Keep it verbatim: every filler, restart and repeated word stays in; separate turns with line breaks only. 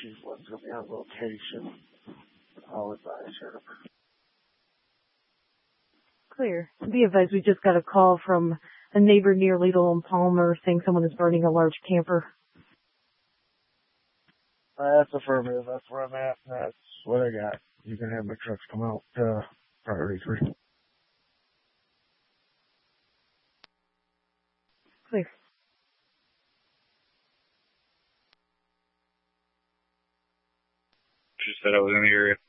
she's what's going to be on location. I'll advise her.
Clear. Be advised, we just got a call from a neighbor near Lidl and Palmer saying someone is burning a large camper.
That's affirmative. That's where I'm at. That's what I got. You can have my trucks come out, uh, priority three.
Clear.
She said I was in the area.